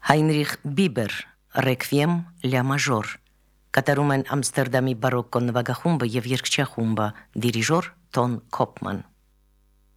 Հայնրիխ Բիբեր, Ռեկվիեմ լա մաժոր, կատարում են Ամստերդամի բարոկկո նվագախումբը և երգչախումբը, դիրիժոր Տոն Քոպման։